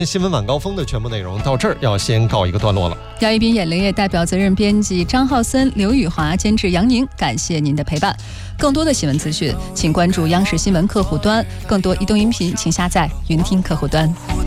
新闻晚高峰的全部内容到这儿要先告一个段落了。 姚一斌、眼灵业代表责任编辑张浩森、刘宇华，监制杨宁，感谢您的陪伴。更多的新闻资讯，请关注央视新闻客户端；更多移动音频，请下载云听客户端。